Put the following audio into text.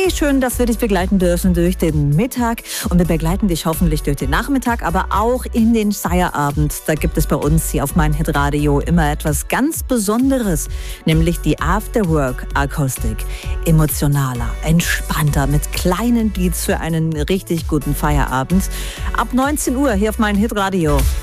Hey, schön, dass wir dich begleiten dürfen durch den Mittag. Und wir begleiten dich hoffentlich durch den Nachmittag, aber auch in den Feierabend. Da gibt es bei uns hier auf mein Hitradio immer etwas ganz Besonderes, nämlich die Afterwork-Akustik. Emotionaler, entspannter, mit kleinen Beats für einen richtig guten Feierabend. Ab 19 Uhr hier auf mein Hitradio.